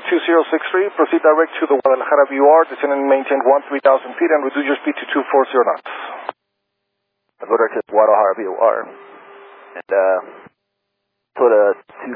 2063, proceed direct to the Guadalajara VOR, descend and maintain 3,000 feet and reduce your speed to 240 knots. I'll go direct to the Guadalajara VOR and put a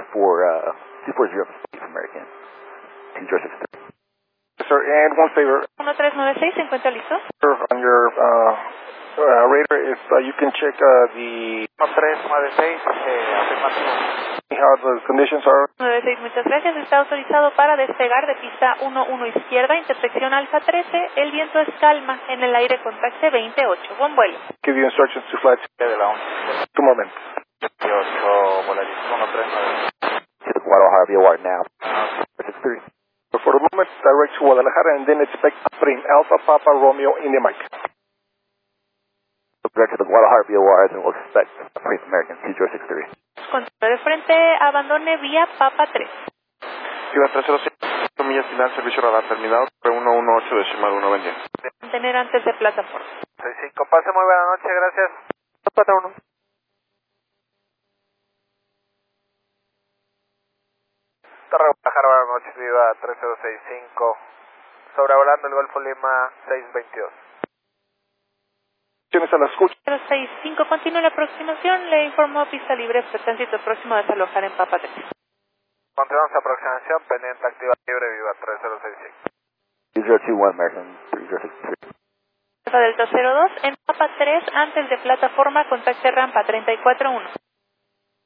240 American, 2063. Yes, sir, and one favor. 1396, ¿se encuentra listo? On your radar, if you can check the 1396, how the conditions are. 96, muchas gracias. Está autorizado para despegar de pista 11 izquierda, intersección Alfa 13. El viento es calma. En el aire contacte 28. Buen vuelo. Give you instructions to fly de la 11. 2 moments. 28, Volaris 139. To the Guadalajara VOR now. 63. For the moment, direct to Guadalajara and then expect Prim, Alpha Papa Romeo India Mike. Direct to the Guadalajara VOR and we'll expect Prince American 2063. Control de frente, abandone vía Papa 3. Ciudad 305, millas final, servicio radar terminado, 118.1, buen día. Mantener antes de plataforma. 65, pase muy buena noche, gracias. Pata 1. Torre Guadalajara, buenas noches, viva 3065, sobrevolando el Golfo Lima 622. Tienes a la escucha. 065, continúa la aproximación. Le informó pista libre, tránsito próximo a desalojar en Papa 3. Continuamos aproximación, pendiente activa libre, viva 3065. 2021 American 3063. Delta 02, en Papa 3, antes de plataforma, contacte rampa 341.